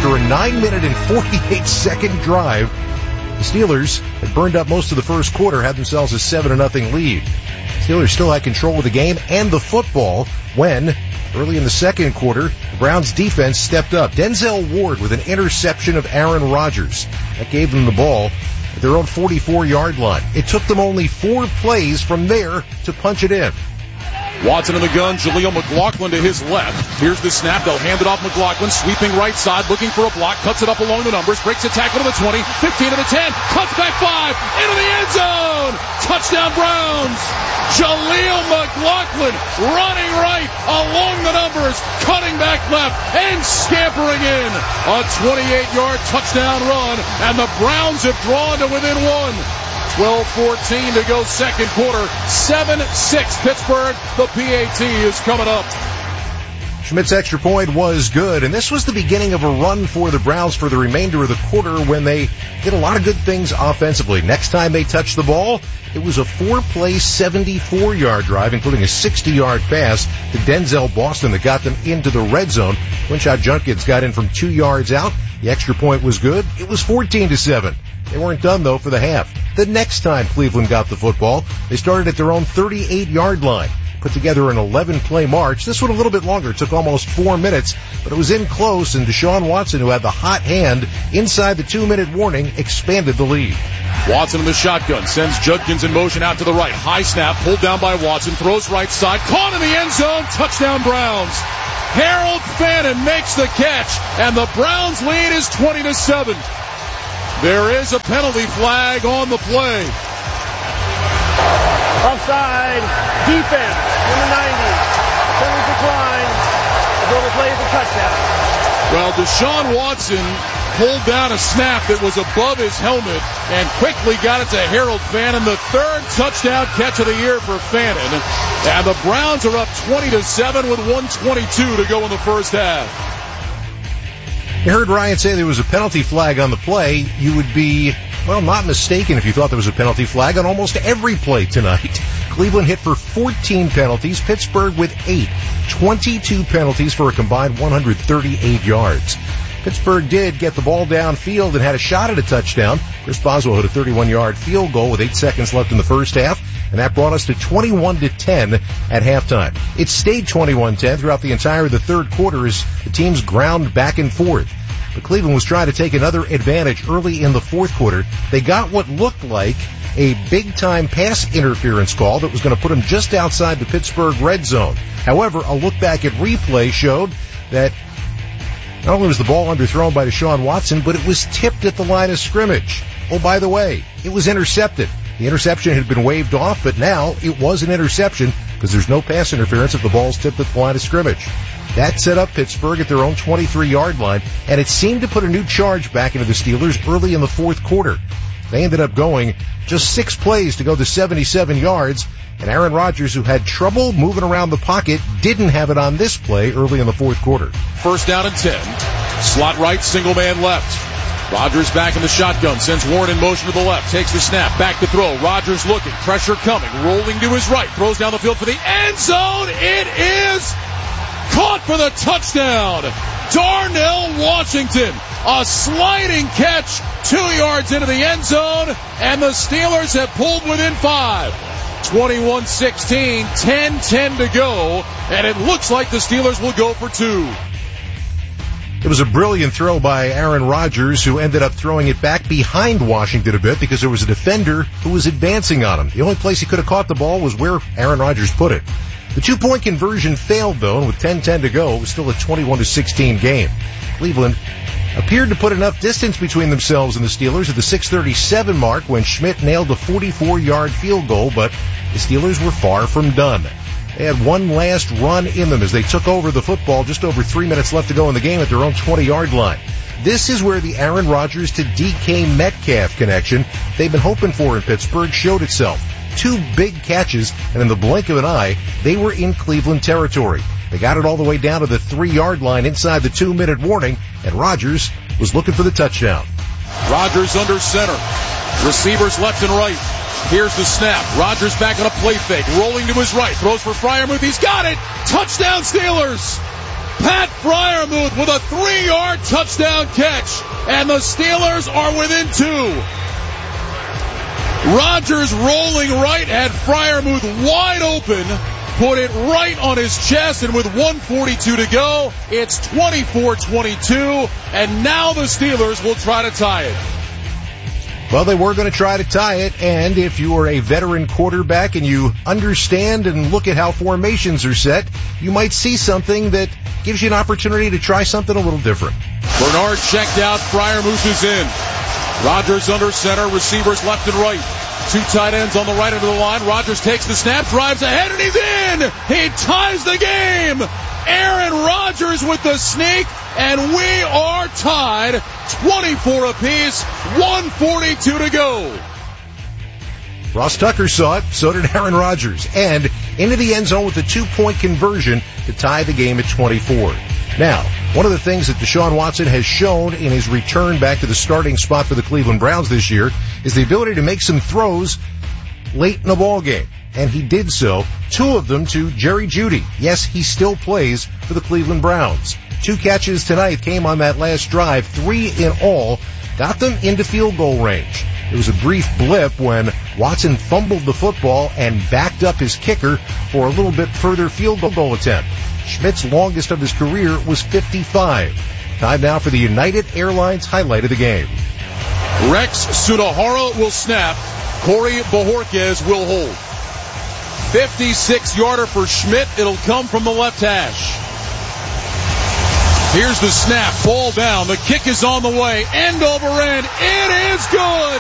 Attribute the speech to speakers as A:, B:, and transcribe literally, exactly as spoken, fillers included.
A: After a nine minute and forty-eight second drive, the Steelers had burned up most of the first quarter, had themselves a seven to nothing lead. Steelers still had control of the game and the football when, early in the second quarter, the Browns defense stepped up. Denzel Ward with an interception of Aaron Rodgers. That gave them the ball at their own forty-four yard line. It took them only four plays from there to punch it in.
B: Watson in the gun, Jaleel McLaughlin to his left. Here's the snap, they'll hand it off McLaughlin, sweeping right side, looking for a block, cuts it up along the numbers, breaks a tackle to the twenty, fifteen to the ten, cuts back five, into the end zone! Touchdown Browns! Jaleel McLaughlin running right along the numbers, cutting back left, and scampering in. A twenty-eight yard touchdown run, and the Browns have drawn to within one. twelve fourteen to go second quarter. seven six Pittsburgh. The P A T is coming up.
A: Schmidt's extra point was good, and this was the beginning of a run for the Browns for the remainder of the quarter when they did a lot of good things offensively. Next time they touched the ball, it was a four-play, seventy-four yard drive, including a sixty yard pass to Denzel Boston that got them into the red zone. Quinshot Junkins got in from two yards out. The extra point was good. It was fourteen to seven. They weren't done, though, for the half. The next time Cleveland got the football, they started at their own thirty-eight yard line. Put together an eleven play march. This one a little bit longer. It took almost four minutes, but it was in close, and Deshaun Watson, who had the hot hand inside the two minute warning, expanded the lead.
B: Watson in the shotgun, sends Judkins in motion out to the right. High snap, pulled down by Watson, throws right side, caught in the end zone, touchdown Browns. Harold Fannin makes the catch, and the Browns lead is twenty to seven. There is a penalty flag on the play.
C: Offside, defense in the ninety. Penalty decline. The play is a touchdown.
B: Well, Deshaun Watson pulled down a snap that was above his helmet and quickly got it to Harold Fannin, the third touchdown catch of the year for Fannin. And the Browns are up twenty to seven with one twenty-two to go in the first half.
A: You heard Ryan say there was a penalty flag on the play. You would be, well, not mistaken if you thought there was a penalty flag on almost every play tonight. Cleveland hit for fourteen penalties, Pittsburgh with eight. twenty-two penalties for a combined one hundred thirty-eight yards. Pittsburgh did get the ball downfield and had a shot at a touchdown. Chris Boswell hit a thirty-one yard field goal with eight seconds left in the first half, and that brought us to twenty-one to ten at halftime. It stayed twenty-one ten throughout the entire of the third quarter as the teams ground back and forth. But Cleveland was trying to take another advantage early in the fourth quarter. They got what looked like a big-time pass interference call that was going to put them just outside the Pittsburgh red zone. However, a look back at replay showed that not only was the ball underthrown by Deshaun Watson, but it was tipped at the line of scrimmage. Oh, by the way, it was intercepted. The interception had been waved off, but now it was an interception because there's no pass interference if the ball's tipped at the line of scrimmage. That set up Pittsburgh at their own twenty-three yard line, and it seemed to put a new charge back into the Steelers early in the fourth quarter. They ended up going just six plays to go to seventy-seven yards, and Aaron Rodgers, who had trouble moving around the pocket, didn't have it on this play early in the fourth quarter.
B: First down and ten. Slot right, single man left. Rodgers back in the shotgun, sends Warren in motion to the left, takes the snap, back to throw. Rodgers looking, pressure coming, rolling to his right, throws down the field for the end zone. It is caught for the touchdown. Darnell Washington, a sliding catch, two yards into the end zone, and the Steelers have pulled within five. twenty-one sixteen, ten ten to go, and it looks like the Steelers will go for two.
A: It was a brilliant throw by Aaron Rodgers, who ended up throwing it back behind Washington a bit because there was a defender who was advancing on him. The only place he could have caught the ball was where Aaron Rodgers put it. The two-point conversion failed, though, and with ten ten to go, it was still a twenty-one to sixteen game. Cleveland appeared to put enough distance between themselves and the Steelers at the six thirty-seven mark when Schmidt nailed a forty-four yard field goal, but the Steelers were far from done. They had one last run in them as they took over the football just over three minutes left to go in the game at their own twenty yard line. This is where the Aaron Rodgers to D K Metcalf connection they've been hoping for in Pittsburgh showed itself. Two big catches, and in the blink of an eye, they were in Cleveland territory. They got it all the way down to the three yard line inside the two minute warning, and Rodgers was looking for the touchdown.
B: Rodgers under center. Receivers left and right. Here's the snap. Rodgers back on a play fake. Rolling to his right. Throws for Freiermuth. He's got it. Touchdown Steelers. Pat Freiermuth with a three-yard touchdown catch, and the Steelers are within two. Rodgers rolling right had Freiermuth wide open, put it right on his chest, and with one forty-two to go, it's twenty-four twenty-two, and now the Steelers will try to tie it.
A: Well, they were going to try to tie it, and if you are a veteran quarterback and you understand and look at how formations are set, you might see something that gives you an opportunity to try something a little different.
B: Bernard checked out, Freiermuth is in. Rodgers under center, receivers left and right. Two tight ends on the right end of the line. Rodgers takes the snap, drives ahead, and he's in! He ties the game! Aaron Rodgers with the sneak, and we are tied twenty-four apiece, one forty-two to go.
A: Ross Tucker saw it, so did Aaron Rodgers, and into the end zone with a two-point conversion to tie the game at twenty-four. Now, one of the things that Deshaun Watson has shown in his return back to the starting spot for the Cleveland Browns this year is the ability to make some throws late in the ball game. And he did so, two of them to Jerry Jeudy. Yes, he still plays for the Cleveland Browns. Two catches tonight came on that last drive, three in all, got them into field goal range. It was a brief blip when Watson fumbled the football and backed up his kicker for a little bit further field goal attempt. Schmidt's longest of his career was fifty-five. Time now for the United Airlines highlight of the game.
B: Rex Sunahara will snap. Corey Bojorquez will hold. fifty-six yarder for Schmidt. It'll come from the left hash. Here's the snap. Ball down. The kick is on the way. End over end. It is good.